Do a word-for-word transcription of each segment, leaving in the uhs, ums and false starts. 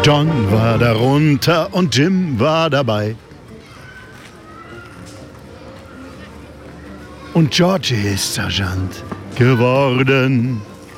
John war darunter und Jim war dabei. Und Georgie ist Sergeant geworden.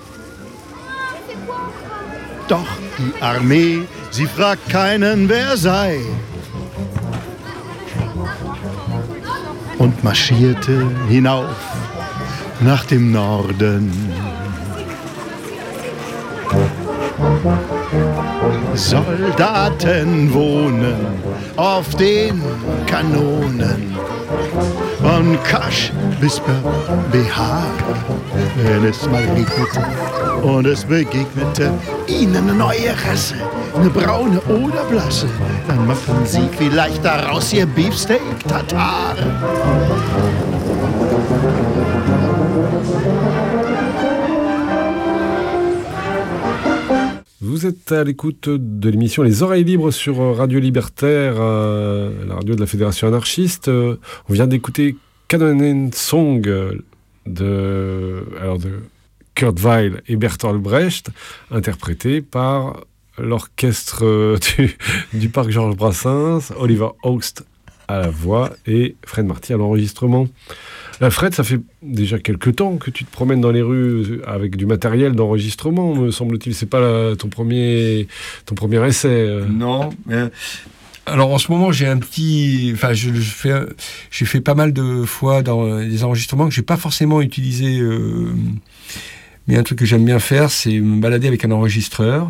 Doch die Armee, sie fragt keinen, wer sei. Und marschierte hinauf nach dem Norden. Soldaten wohnen auf den Kanonen. Von Kasch bis B H, wenn es mal regnete und es begegnete ihnen eine neue Rasse, eine braune oder blasse, dann machen sie vielleicht daraus ihr Beefsteak Tatar. Vous êtes à l'écoute de l'émission Les Oreilles Libres sur Radio Libertaire, euh, la radio de la Fédération anarchiste. Euh, on vient d'écouter Canon and Song de, alors de Kurt Weill et Bertolt Brecht, interprété par l'orchestre du, du Parc Georges Brassens, Oliver Augst à la voix et Fred Marty à l'enregistrement. Là, Fred, ça fait déjà quelques temps que tu te promènes dans les rues avec du matériel d'enregistrement, me semble-t-il. C'est pas la, ton premier, ton premier essai. Non. Mais, alors en ce moment, j'ai un petit, enfin, je, je fais, j'ai fait pas mal de fois dans des enregistrements que j'ai pas forcément utilisé. Euh, mais un truc que j'aime bien faire, c'est me balader avec un enregistreur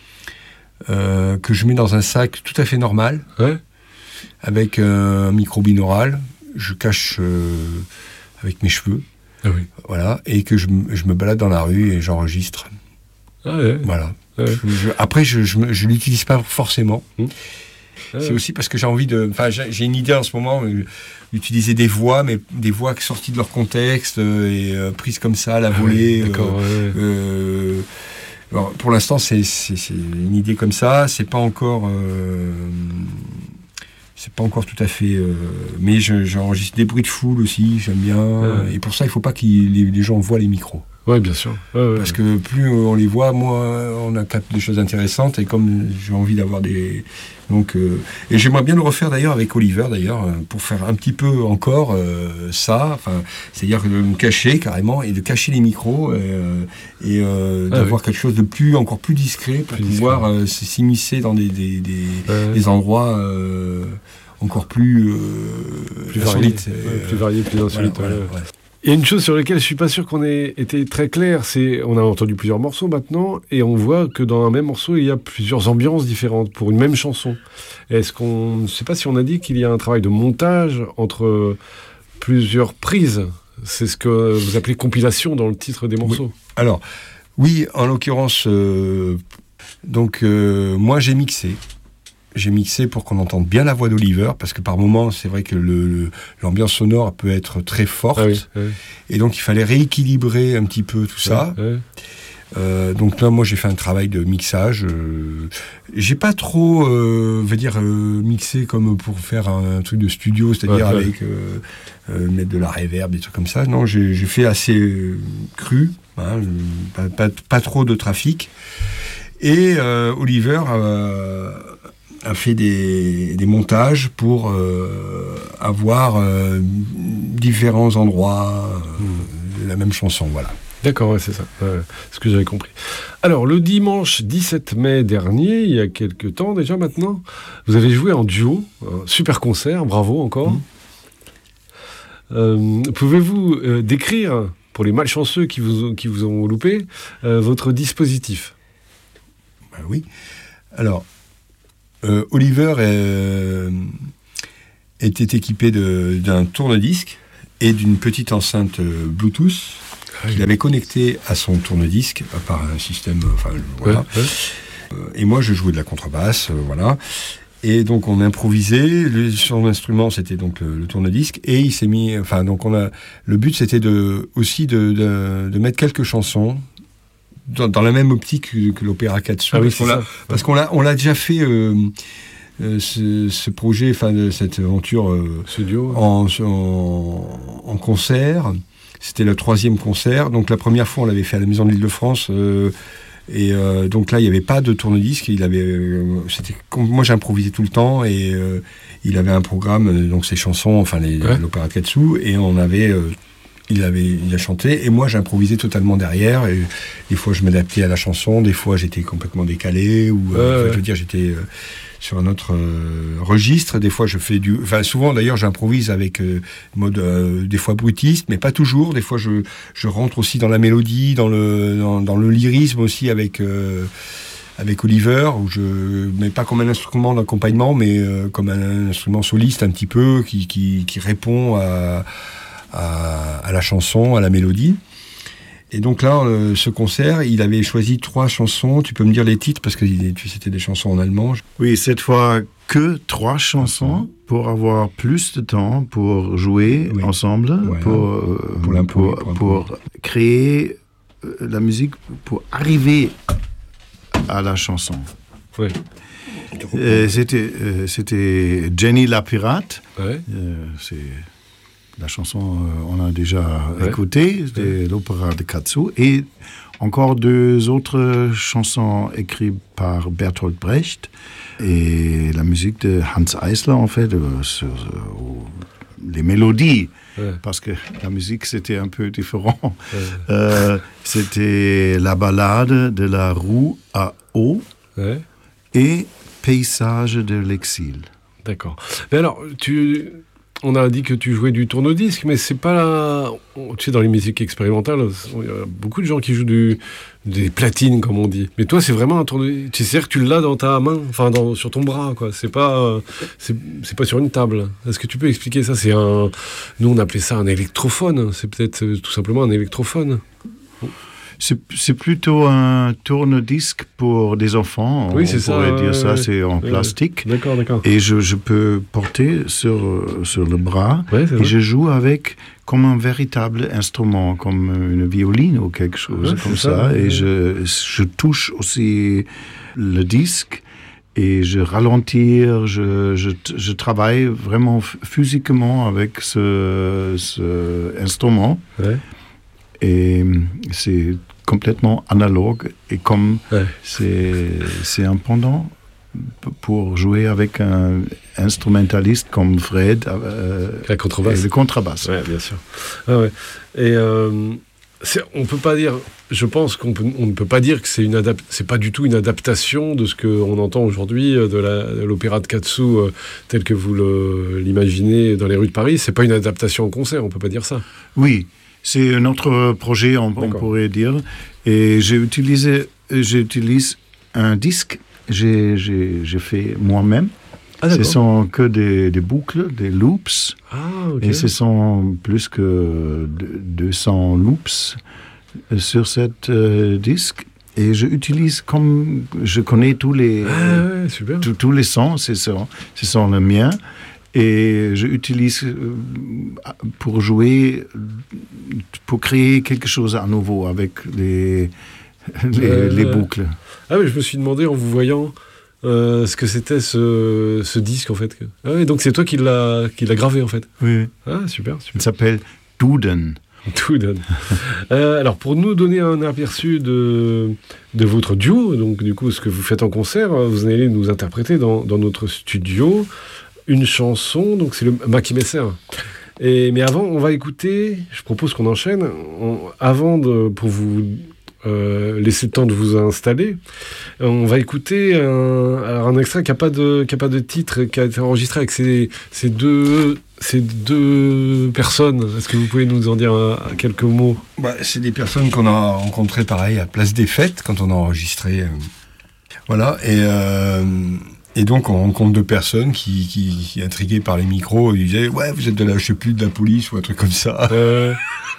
euh, que je mets dans un sac tout à fait normal, ouais. Avec un micro binaural. Je cache. Euh, avec mes cheveux, ah oui. Voilà, et que je, je me balade dans la rue et j'enregistre. Ah ouais. Voilà. Ouais. Je, je, après, je je, je l'utilise pas forcément. Mmh. Ah c'est ouais. Aussi parce que j'ai envie de... Enfin, j'ai, j'ai une idée en ce moment, euh, d'utiliser des voix, mais des voix sorties de leur contexte euh, et euh, prises comme ça, à la volée. Ah ouais, d'accord, euh, ouais. euh, alors, pour l'instant, c'est, c'est, c'est une idée comme ça. C'est pas encore... Euh, C'est pas encore tout à fait... Euh, mais je, j'enregistre des bruits de foule aussi, j'aime bien. Ouais. Et pour ça, il faut pas que les, les gens voient les micros. Oui, bien sûr. Ouais, ouais, Parce ouais. que plus on les voit, moins on a capté des choses intéressantes. Et comme j'ai envie d'avoir des... Donc, euh, et j'aimerais bien le refaire d'ailleurs avec Oliver, d'ailleurs, pour faire un petit peu encore euh, ça. Enfin, c'est-à-dire de me cacher carrément et de cacher les micros euh, et euh, ah, d'avoir oui. quelque chose de plus, encore plus discret pour plus pouvoir euh, s'immiscer dans des, des, des, ouais. des endroits... Euh, encore plus, euh, plus insolites. Varié, ouais, plus variés, plus insolites. Voilà, ouais. voilà, ouais. Il y a une chose sur laquelle je ne suis pas sûr qu'on ait été très clair, c'est on a entendu plusieurs morceaux maintenant, et on voit que dans un même morceau, il y a plusieurs ambiances différentes pour une même chanson. Est-ce qu'on, je ne sais pas si on a dit qu'il y a un travail de montage entre plusieurs prises. C'est ce que vous appelez compilation dans le titre des morceaux. Oui. Alors, oui, en l'occurrence, euh, donc euh, moi j'ai mixé. J'ai mixé pour qu'on entende bien la voix d'Oliver, parce que par moments, c'est vrai que le, le, l'ambiance sonore peut être très forte. Ah oui, oui. Et donc, il fallait rééquilibrer un petit peu tout ça. Oui, oui. Euh, donc là, moi, j'ai fait un travail de mixage. Euh, j'ai pas trop, euh, veut dire, euh, mixé comme pour faire un, un truc de studio, c'est-à-dire ouais, avec euh, euh, mettre de la reverb, des trucs comme ça. Non, j'ai, j'ai fait assez euh, cru, hein, pas, pas, pas trop de trafic. Et euh, Oliver... Euh, a fait des, des montages pour euh, avoir euh, différents endroits euh, de la même chanson, voilà. D'accord, ouais, c'est ça, euh, c'est ce que j'avais compris. Alors, le dimanche dix-sept mai dernier, il y a quelques temps déjà maintenant, vous avez joué en duo, un super concert, bravo encore. Mmh. Euh, pouvez-vous euh, décrire, pour les malchanceux qui vous, qui vous ont loupé, euh, votre dispositif ? Ben oui, alors... Euh, Oliver euh, était équipé de, d'un tourne-disque et d'une petite enceinte euh, Bluetooth ah oui. qu'il avait connecté à son tourne-disque par un système, enfin voilà. Ouais, ouais. Euh, et moi, je jouais de la contrebasse, euh, voilà. Et donc on improvisait. Le, son instrument, c'était donc le, le tourne-disque, et il s'est mis. Enfin, donc on a. Le but, c'était de aussi de, de, de mettre quelques chansons. Dans, dans la même optique que, que l'opéra Katsu, ah oui, parce, qu'on l'a, parce qu'on l'a, on l'a déjà fait euh, euh, ce, ce projet, enfin cette aventure euh, en, en, en concert. C'était le troisième concert. Donc la première fois, on l'avait fait à la Maison de l'Île-de-France. Euh, Et euh, donc là, il n'y avait pas de tourne-disque. Il avait, euh, c'était, moi, j'improvisais tout le temps et euh, il avait un programme, euh, donc ses chansons, enfin les, ouais. l'opéra de Katsu, et on avait, euh, il avait, il a chanté, et moi, j'improvisais totalement derrière. Et des fois, je m'adaptais à la chanson, des fois, j'étais complètement décalé, ou euh, ouais, enfin, ouais. je veux dire, j'étais euh, sur un autre euh, registre. Des fois, je fais du, enfin, souvent, d'ailleurs, j'improvise avec euh, mode, euh, des fois brutiste, mais pas toujours. Des fois, je, je rentre aussi dans la mélodie, dans le, dans, dans le lyrisme aussi avec. Euh, avec Oliver, où je, mais pas comme un instrument d'accompagnement, mais euh, comme un instrument soliste un petit peu, qui, qui, qui répond à, à, à la chanson, à la mélodie. Et donc là, euh, ce concert, il avait choisi trois chansons. Tu peux me dire les titres, parce que c'était des chansons en allemand. Oui, cette fois, que trois chansons, pour avoir plus de temps pour jouer oui. ensemble, voilà. pour, euh, pour, pour, pour, pour créer la musique, pour arriver à la chanson. Oui. Euh, c'était, euh, c'était Jenny la pirate. Ouais. Euh, c'est la chanson euh, on a déjà ouais. écouté, de ouais. l'opéra de Katsu, et encore deux autres chansons écrites par Bertolt Brecht et la musique de Hans Eisler en fait, euh, sur euh, les mélodies. Ouais. Parce que la musique, c'était un peu différent. Ouais. Euh, c'était la ballade de la roue à eau ouais. et paysage de l'exil. D'accord. Mais alors, tu... on a dit que tu jouais du tourne-disque, mais c'est pas la... Tu sais, dans les musiques expérimentales, il y a beaucoup de gens qui jouent du... des platines, comme on dit. Mais toi, c'est vraiment un tourne-disque. Tu sais que tu l'as dans ta main, enfin, dans... sur ton bras, quoi. C'est pas... C'est... c'est pas sur une table. Est-ce que tu peux expliquer ça ? C'est un... Nous, on appelait ça un électrophone. C'est peut-être tout simplement un électrophone. C'est, c'est plutôt un tourne-disque pour des enfants. Oui, on c'est pourrait ça, dire euh, ça, c'est en euh, plastique. D'accord, d'accord. Et je, je peux porter sur, sur le bras. Ouais, c'est et vrai. Je joue avec comme un véritable instrument, comme une violine ou quelque chose ouais, comme ça. ça. Ouais. Et je, je touche aussi le disque. Et je ralentis, je, je, je travaille vraiment physiquement avec ce, ce instrument. Ouais. Et c'est complètement analogue. Et comme ouais. c'est, c'est un pendant pour jouer avec un instrumentaliste comme Fred, euh, la contrebasse. Et le contrebasse. Oui, bien sûr. Ah ouais. Et euh, c'est, on peut pas dire, je pense qu'on peut, on ne peut pas dire que c'est une adap- c'est pas du tout une adaptation de ce qu'on entend aujourd'hui de, la, de l'opéra de Katsu euh, tel que vous le, l'imaginez dans les rues de Paris. C'est pas une adaptation en concert, on peut pas dire ça. Oui. C'est un autre projet, on, on pourrait dire. Et j'ai utilisé, j'utilise un disque, j'ai, j'ai, j'ai fait moi-même. Ah, ce sont que des, des boucles, des loops. Ah, okay. Et ce sont plus que deux cents loops sur cet euh, disque. Et je utilise comme je connais tous les, ah, ouais, super. Tous, tous les sons, ce sont, ce sont les miens. Et je utilise pour jouer, pour créer quelque chose à nouveau avec les, les, euh, les boucles. Ah oui, je me suis demandé en vous voyant euh, ce que c'était ce, ce disque en fait. Ah oui, donc c'est toi qui l'as, qui l'as gravé en fait. Oui. Ah super, super. Il s'appelle Duden. Duden. euh, alors pour nous donner un aperçu de, de votre duo, donc du coup ce que vous faites en concert, vous allez nous interpréter dans, dans notre studio. Une chanson, donc c'est le Mackie Messer. Et mais avant, on va écouter. Je propose qu'on enchaîne. On, avant de, pour vous euh, laisser le temps de vous installer, on va écouter un, alors un extrait qui n'a pas de qui a pas de titre, qui a été enregistré avec ces, ces deux ces deux personnes. Est-ce que vous pouvez nous en dire un, un, quelques mots ? Bah, c'est des personnes qu'on a rencontrées pareil à Place des Fêtes quand on a enregistré. Euh, voilà et. Euh, Et donc, on rencontre deux personnes qui, qui, qui intriguées par les micros, ils disaient « Ouais, vous êtes de la, je sais plus, de la police ou un truc comme ça. Euh... »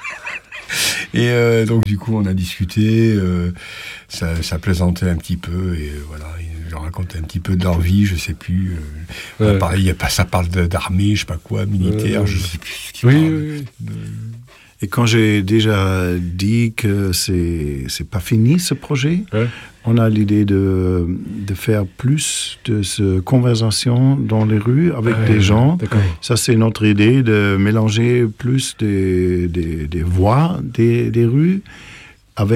Et euh, donc, du coup, on a discuté, euh, ça, ça plaisantait un petit peu, et euh, voilà, ils leur racontaient un petit peu de leur vie, je sais plus. Euh, ouais. Pareil, y a pas, ça parle de, d'armée, je sais pas quoi, militaire, euh... je sais plus ce qu'ils oui, parlent. Oui, oui. De... Et quand j'ai déjà dit que c'est c'est pas fini ce projet, ouais. on a l'idée de de faire plus de ce conversation dans les rues avec ouais, des gens. D'accord. Ça c'est notre idée de mélanger plus des des, des voix des des rues avec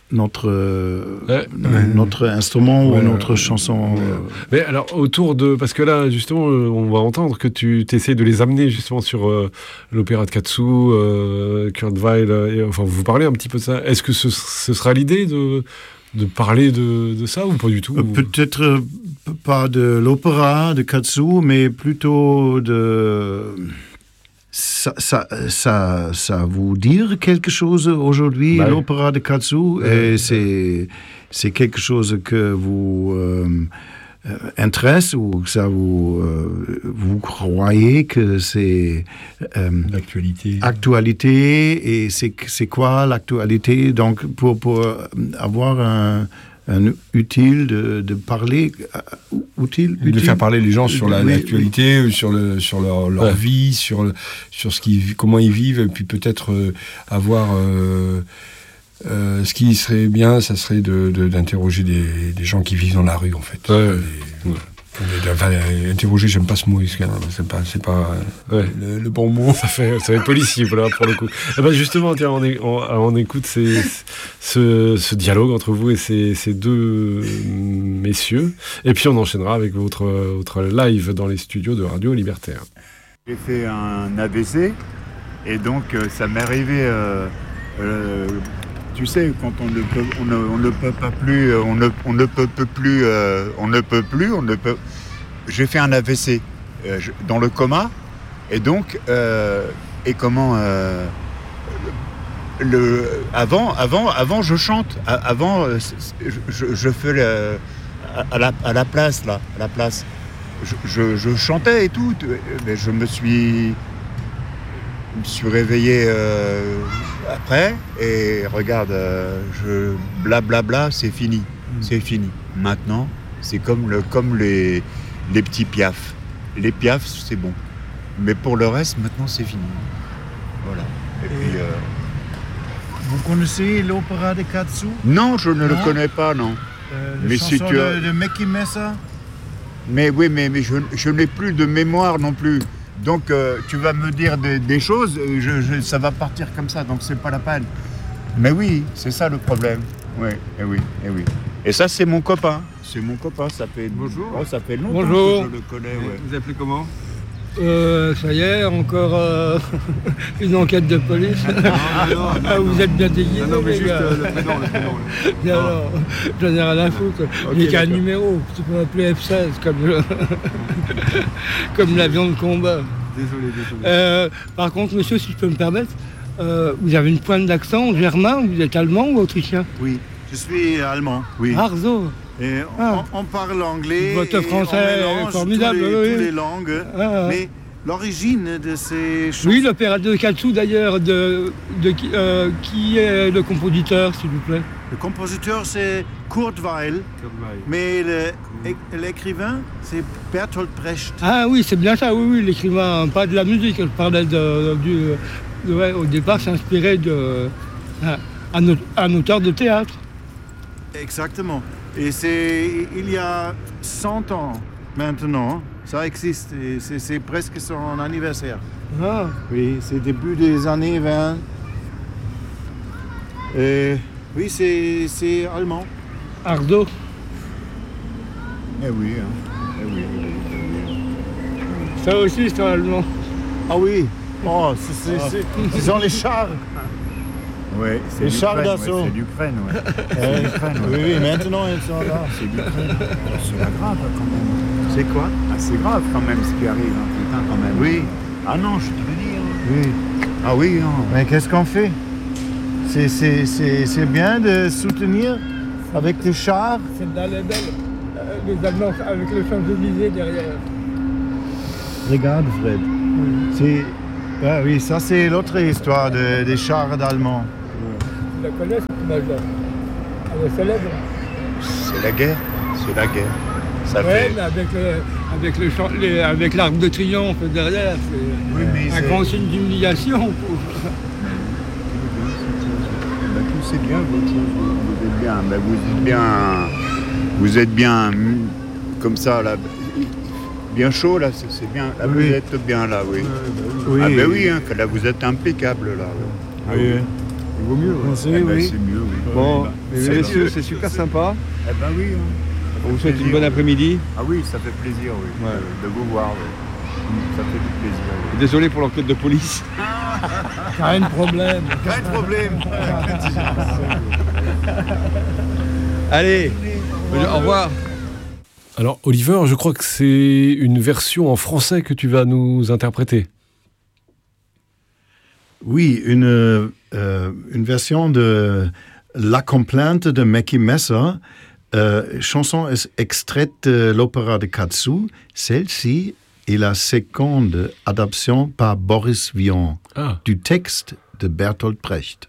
notre, euh, Ouais. notre instrument Ouais, ou notre ouais. chanson. Ouais. euh, Mais alors, autour de. Parce que là, justement, euh, on va entendre que tu essaies de les amener justement sur euh, l'opéra de Katsu, euh, Kurt Weill. euh, et, enfin, vous parlez un petit peu de ça. Est-ce que ce, ce sera l'idée de, de parler de, de ça ou pas du tout Euh, ou- Peut-être euh, p- pas de l'opéra de Katsu, mais plutôt de... Ça, ça, ça, ça vous dire quelque chose aujourd'hui, Bah oui. l'opéra de Katsu, et c'est, c'est quelque chose que vous euh, euh, intéresse ou que ça vous, euh, vous croyez que c'est euh, L'actualité. actualité, et c'est, c'est quoi l'actualité? Donc, pour, pour avoir un... un utile de, de parler, euh, utile, De utile faire parler les gens sur la- Oui, l'actualité, euh, sur, le, sur leur, leur Ouais. vie, sur, le- sur ce qu'ils, comment ils vivent, et puis peut-être euh, avoir... euh, euh, ce qui serait bien, ça serait de, de- d'interroger des, des gens qui vivent dans la rue, en fait. Ouais, Des- des- enfin, interroger, j'aime pas ce mot, c'est pas, c'est pas Ouais. le, le bon mot. Ça fait, ça fait policier, voilà, pour le coup. Eh ben justement, tiens, on, est, on, on écoute ces, ce, ce dialogue entre vous et ces, ces deux messieurs. Et puis on enchaînera avec votre, votre live dans les studios de Radio Libertaire. J'ai fait un A V C et donc euh, ça m'est arrivé, euh, euh, tu sais, quand on ne peut, on ne, on ne peut pas plus, euh, on ne, on ne peut, peut plus, euh, on ne peut plus, on ne peut. J'ai fait un A V C euh, je- dans le coma et donc euh, et comment euh, le avant, avant, avant je chante, A- avant euh, c- c- je, je fais le, à, à la, à la place là, à la place. Je, je, je chantais et tout, mais je me suis, je me suis réveillé euh, après et regarde, euh, je blablabla, bla, bla, c'est fini, c'est fini. Maintenant, c'est comme le, comme les, les petits piafs. Les piafs, c'est bon, mais pour le reste, maintenant, c'est fini. Voilà. Et puis, euh, Vous connaissez l'opéra de Katsu? non, je ne Non. le connais pas, non. Euh, Mais les si chansons tu as- de, de Mickey Messa? Mais oui, mais, mais je, je n'ai plus de mémoire non plus. Donc euh, tu vas me dire des, des choses, euh, je, je- ça va partir comme ça, donc c'est pas la peine. Mais oui, c'est ça le problème. Oui, et oui, et oui. Et ça c'est mon copain. C'est mon copain, ça fait. Bonjour. Oh, ça fait longtemps Bonjour. que je le connais, ouais. Vous appelez comment? Euh, ça y est, encore euh, une enquête de police. Ah, vous êtes bien déguisés, les gars. le prénom, le prénom. Et alors, j'en ai rien à foutre. J'ai qu'un d'accord. numéro. Tu peux m'appeler F seize comme, le- comme l'avion de combat. Désolé, désolé. Euh, par contre, monsieur, si je peux me permettre, euh, vous avez une pointe d'accent germain, vous êtes allemand ou autrichien? Oui, je suis allemand. Oui. Arzo. Et on, Ah. on parle anglais. Votre et français on mélange est formidable, Tous les, oui, oui. toutes les langues. Ah. Mais l'origine de ces chansons. Oui, l'opéra de Katsu d'ailleurs, de, de qui, euh, qui est le compositeur, s'il vous plaît? Le compositeur c'est Kurt Weill, mais le- l'écrivain c'est Bertolt Brecht. Ah oui, c'est bien ça, oui, oui, l'écrivain, pas de la musique, je parlais de, du... de- ouais, au départ, c'est inspiré de... un, un au- un auteur de théâtre. Exactement. Et c'est il y a cent ans maintenant, ça existe. Et c'est, c'est presque son anniversaire. Ah, Oui, c'est début des années vingt. Et oui, c'est, c'est allemand. Ardo. Eh oui, hein. Eh oui, eh oui, eh oui. Ça aussi, c'est allemand. Ah oui. Oh, c'est, c'est, c'est- ce sont les chars. Ouais, c'est Les chars l'Ukraine, d'assaut. ouais, c'est l'Ukraine, ouais. Euh, l'Ukraine, oui, ouais. oui, maintenant ils sont là. C'est l'Ukraine. C'est pas grave quand même. C'est quoi? Ah, c'est grave quand même ce qui arrive, hein, putain, quand même. Oui, Ah non, je te le dis. hein. oui. Ah oui, non. Mais qu'est-ce qu'on fait? C'est, c'est, c'est, c'est bien de soutenir avec des chars. C'est dans les belles. Les Allemands avec le Champs-Élysées derrière. Regarde, Fred. C'est... Ah oui, ça c'est l'autre histoire de- des chars d'Allemands. Tu la connais, cette image-là? Elle est célèbre. C'est la guerre. C'est la guerre. Ça Ouais, fait. mais avec, le, avec, le, champ- les- avec l'arc de triomphe derrière, c'est Oui, mais un c'est- grand signe d'humiliation. Bah, tout c'est bien, votre chose. Vous, vous êtes bien. Bah, vous êtes bien. Vous êtes bien mm, comme ça là. Bien chaud là, c'est, c'est bien. Là Oui. vous êtes bien là, oui. Oui, Ah ben oui, hein, que là vous êtes impeccable là. oui. Oui, Il vaut mieux, ouais. on sait, Eh ben, oui. c'est mieux, oui. Bon, bah, mesdames c'est et messieurs, mieux. c'est super sympa. Eh ben oui. hein. On vous souhaite une plaisir. bonne après-midi. Ah oui, ça fait plaisir, oui, Ouais. de, de vous voir. oui. Ça fait du plaisir. Oui. Désolé pour l'enquête de police. Pas de problème. Pas de problème. Allez, au revoir. Alors, Oliver, je crois que c'est une version en français que tu vas nous interpréter. Oui, une, euh, une version de La Complainte de Mackie Messer, euh, chanson est extraite de l'opéra de Katsu. Celle-ci est la seconde adaptation par Boris Vian Ah. du texte de Bertolt Brecht.